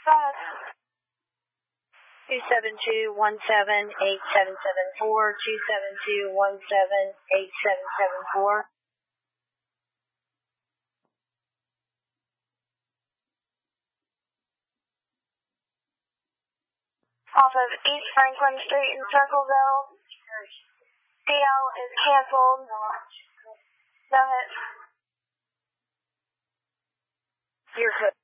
Go ahead. 272-17-8774, 272-17-8774. Off of East Franklin Street in Circleville. DL is canceled. Go ahead. You're good.